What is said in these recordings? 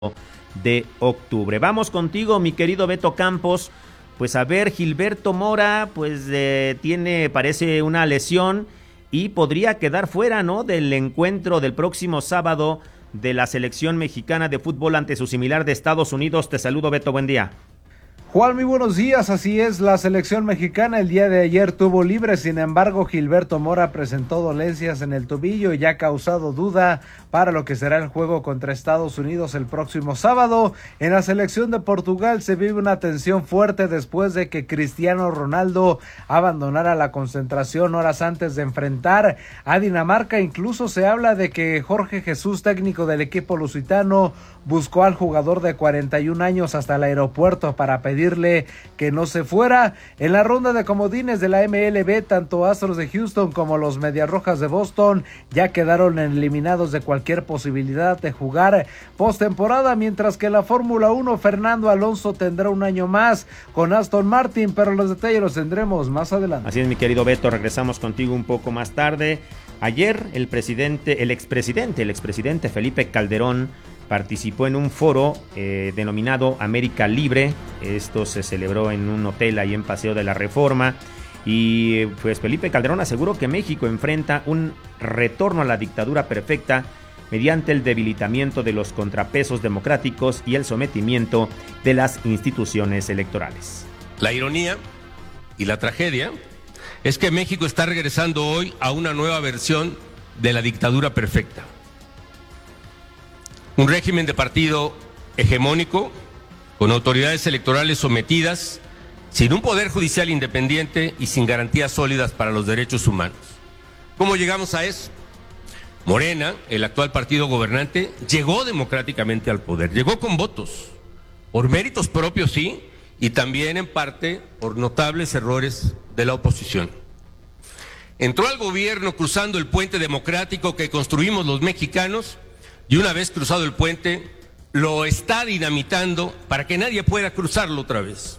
de octubre. Vamos contigo, mi querido Beto Campos. Pues a ver, Gilberto Mora, pues parece una lesión y podría quedar fuera, ¿no?, del encuentro del próximo sábado de la selección mexicana de fútbol ante su similar de Estados Unidos. Te saludo, Beto, buen día. Juan, muy buenos días. Así es, la selección mexicana el día de ayer tuvo libre, sin embargo Gilberto Mora presentó dolencias en el tobillo y ha causado duda para lo que será el juego contra Estados Unidos el próximo sábado. En la selección de Portugal se vive una tensión fuerte después de que Cristiano Ronaldo abandonara la concentración horas antes de enfrentar a Dinamarca. Incluso se habla de que Jorge Jesús, técnico del equipo lusitano, buscó al jugador de 41 años hasta el aeropuerto para pedirle que no se fuera. En la ronda de comodines de la MLB, tanto Astros de Houston como los Medias Rojas de Boston ya quedaron eliminados de cualquier posibilidad de jugar postemporada, mientras que la Fórmula 1, Fernando Alonso tendrá un año más con Aston Martin, pero los detalles los tendremos más adelante. Así es, mi querido Beto, regresamos contigo un poco más tarde. Ayer el expresidente Felipe Calderón participó en un foro denominado América Libre. Esto se celebró en un hotel ahí en Paseo de la Reforma. Y pues Felipe Calderón aseguró que México enfrenta un retorno a la dictadura perfecta mediante el debilitamiento de los contrapesos democráticos y el sometimiento de las instituciones electorales. La ironía y la tragedia es que México está regresando hoy a una nueva versión de la dictadura perfecta. Un régimen de partido hegemónico, con autoridades electorales sometidas, sin un poder judicial independiente y sin garantías sólidas para los derechos humanos. ¿Cómo llegamos a eso? Morena, el actual partido gobernante, llegó democráticamente al poder, llegó con votos, por méritos propios sí, y también en parte por notables errores de la oposición. Entró al gobierno cruzando el puente democrático que construimos los mexicanos, y una vez cruzado el puente, lo está dinamitando para que nadie pueda cruzarlo otra vez.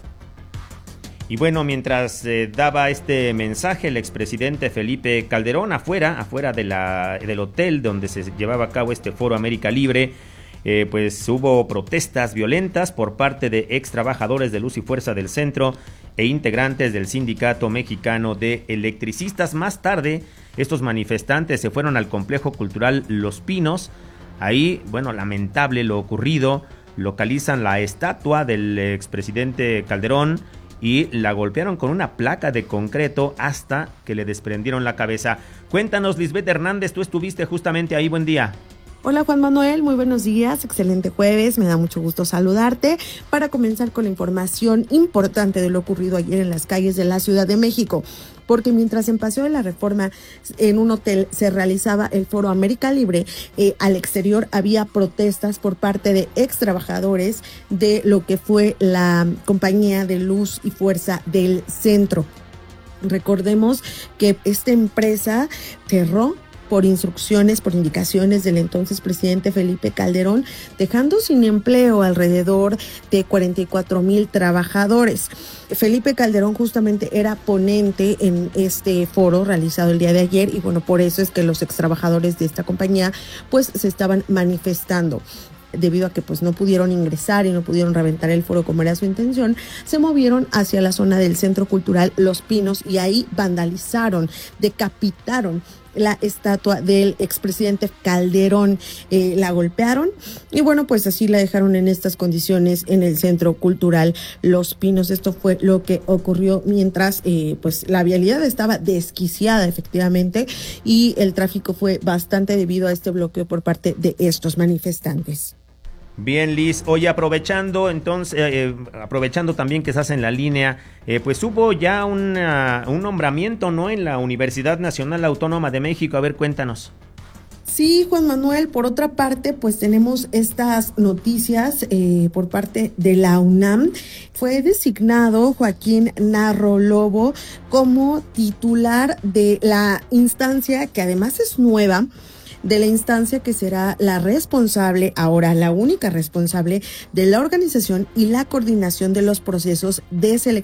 Y bueno, mientras daba este mensaje, el expresidente Felipe Calderón, afuera del hotel donde se llevaba a cabo este foro América Libre, pues hubo protestas violentas por parte de ex trabajadores de Luz y Fuerza del Centro e integrantes del Sindicato Mexicano de Electricistas. Más tarde, estos manifestantes se fueron al complejo cultural Los Pinos. Ahí, bueno, lamentable lo ocurrido, localizan la estatua del expresidente Calderón y la golpearon con una placa de concreto hasta que le desprendieron la cabeza. Cuéntanos, Lisbeth Hernández, tú estuviste justamente ahí, buen día. Hola Juan Manuel, muy buenos días, excelente jueves, me da mucho gusto saludarte para comenzar con la información importante de lo ocurrido ayer en las calles de la Ciudad de México, porque mientras en Paseo de la Reforma en un hotel se realizaba el foro América Libre, al exterior había protestas por parte de ex trabajadores de lo que fue la compañía de Luz y Fuerza del Centro. Recordemos que esta empresa cerró por instrucciones, por indicaciones del entonces presidente Felipe Calderón, dejando sin empleo alrededor de 44,000 trabajadores. Felipe Calderón justamente era ponente en este foro realizado el día de ayer y bueno, por eso es que los ex trabajadores de esta compañía pues se estaban manifestando. Debido a que pues no pudieron ingresar y no pudieron reventar el foro como era su intención, se movieron hacia la zona del Centro Cultural Los Pinos y ahí vandalizaron, decapitaron la estatua del expresidente Calderón, la golpearon y bueno, pues así la dejaron en estas condiciones en el Centro Cultural Los Pinos. Esto fue lo que ocurrió mientras pues la vialidad estaba desquiciada efectivamente y el tráfico fue bastante debido a este bloqueo por parte de estos manifestantes. Bien, Liz, oye, aprovechando también que estás en la línea, pues hubo ya un nombramiento, ¿no?, en la Universidad Nacional Autónoma de México. A ver, cuéntanos. Sí, Juan Manuel, por otra parte, pues tenemos estas noticias por parte de la UNAM. Fue designado Joaquín Narro Lobo como titular de la instancia, que además es nueva, de la instancia que será la responsable, ahora la única responsable, de la organización y la coordinación de los procesos de selección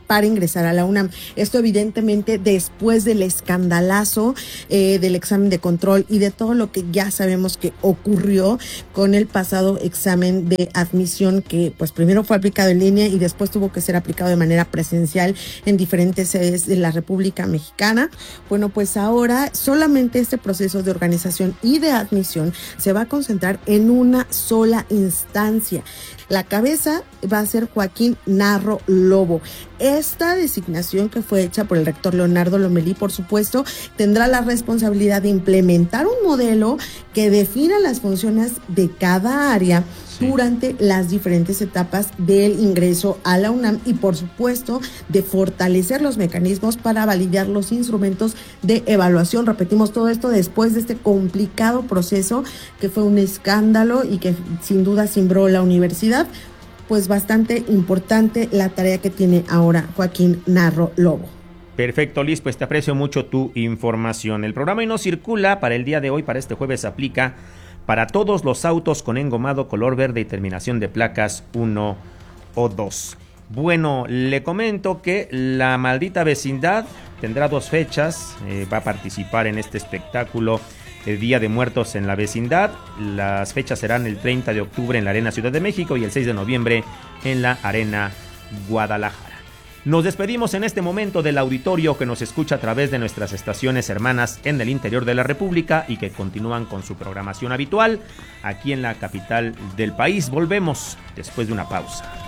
para ingresar a la UNAM. Esto evidentemente después del escandalazo del examen de control y de todo lo que ya sabemos que ocurrió con el pasado examen de admisión, que pues primero fue aplicado en línea y después tuvo que ser aplicado de manera presencial en diferentes sedes de la República Mexicana. Bueno, pues ahora solamente este proceso de organización y de admisión se va a concentrar en una sola instancia. La cabeza va a ser Joaquín Narro Lobo. Esta designación, que fue hecha por el rector Leonardo Lomelí, por supuesto, tendrá la responsabilidad de implementar un modelo que defina las funciones de cada área durante las diferentes etapas del ingreso a la UNAM y, por supuesto, de fortalecer los mecanismos para validar los instrumentos de evaluación. Repetimos, todo esto después de este complicado proceso que fue un escándalo y que sin duda cimbró la universidad. Pues bastante importante la tarea que tiene ahora Joaquín Narro Lobo. Perfecto, Liz, pues te aprecio mucho tu información. El programa Hoy No Circula para el día de hoy, para este jueves, aplica para todos los autos con engomado color verde y terminación de placas 1 o 2. Bueno, le comento que La Maldita Vecindad tendrá 2 fechas, va a participar en este espectáculo el Día de Muertos en la Vecindad. Las fechas serán el 30 de octubre en la Arena Ciudad de México y el 6 de noviembre en la Arena Guadalajara. Nos despedimos en este momento del auditorio que nos escucha a través de nuestras estaciones hermanas en el interior de la República y que continúan con su programación habitual aquí en la capital del país. Volvemos después de una pausa.